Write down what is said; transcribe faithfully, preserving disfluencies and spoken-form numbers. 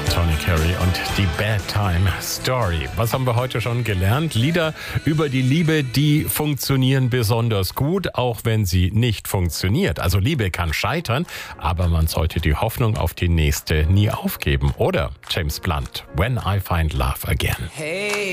Tony Carey und die Bad Time Story. Was haben wir heute schon gelernt? Lieder über die Liebe, die funktionieren besonders gut, auch wenn sie nicht funktioniert. Also Liebe kann scheitern, aber man sollte die Hoffnung auf die nächste nie aufgeben. Oder James Blunt, When I Find Love Again. Hey.